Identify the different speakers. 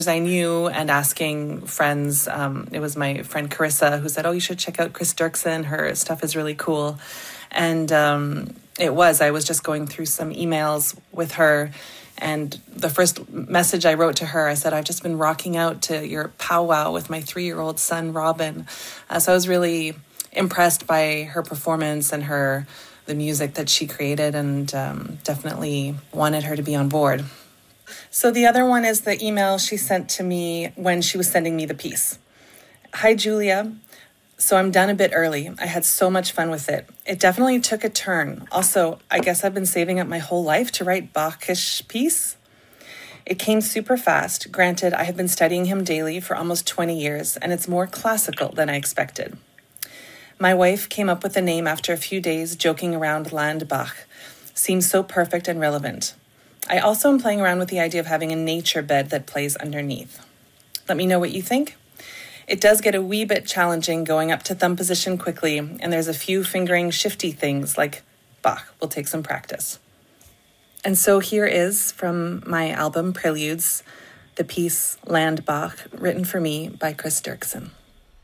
Speaker 1: I knew and asking friends. It was my friend Carissa who said, "Oh, you should check out Chris Dirksen. Her stuff is really cool." And I was just going through some emails with her. And the first message I wrote to her, I said, "I've just been rocking out to your powwow with my 3-year-old son, Robin." So I was really impressed by her performance and the music that she created, and definitely wanted her to be on board. So the other one is the email she sent to me when she was sending me the piece. "Hi, Julia. So I'm done a bit early. I had so much fun with it. It definitely took a turn. Also, I guess I've been saving up my whole life to write Bach-ish piece. It came super fast. Granted, I have been studying him daily for almost 20 years, and it's more classical than I expected. My wife came up with the name after a few days joking around Landbach. Seems so perfect and relevant. I also am playing around with the idea of having a nature bed that plays underneath. Let me know what you think. It does get a wee bit challenging going up to thumb position quickly, and there's a few fingering shifty things like Bach will take some practice." And so here is, from my album Preludes, the piece Landbach, written for me by Chris Dirksen.